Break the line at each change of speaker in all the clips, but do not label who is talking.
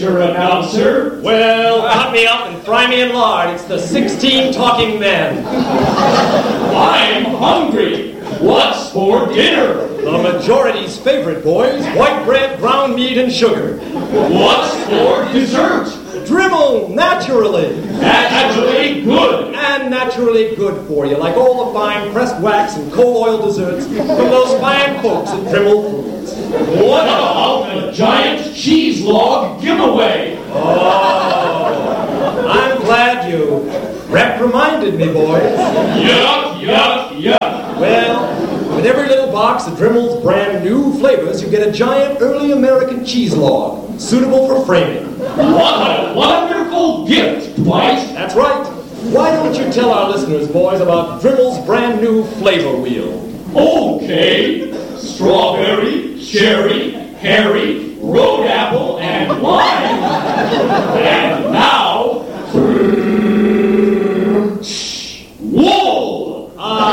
Mr. Announcer.
Well, cut me up and fry me in lard. It's the 16 talking men.
I'm hungry. What's for dinner?
The majority's favorite, boys. White bread, ground meat, and sugar.
What's for dessert?
Dribble, naturally.
Naturally good.
And naturally good for you, like all the fine pressed wax and coal oil desserts from those fine folks at Dribble Foods.
What about a giant cheese log giveaway?
Oh, I'm glad you reprimanded me, boys.
Yuck, yuck, yuck.
Well, with every little box of Dribbles' brand new flavors, you get a giant early American cheese log, suitable for framing.
What a wonderful gift, Dwight.
That's right. Why don't you tell our listeners, boys, about Dribbles' brand new flavor wheel?
Okay. Strawberry, cherry, Harry, road apple, and lime. And now, wool.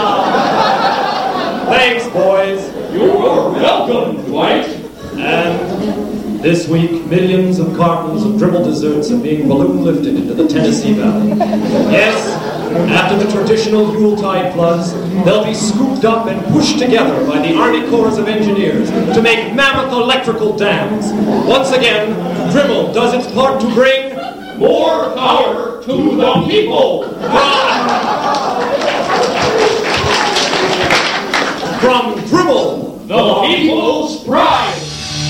Thanks, boys.
You're welcome, Dwight.
And this week, millions of cartons of Dribble desserts are being balloon lifted into the Tennessee Valley. Yes, after the traditional Yuletide floods, they'll be scooped up and pushed together by the Army Corps of Engineers to make mammoth electrical dams. Once again, Dribble does its part to bring
More power to the people.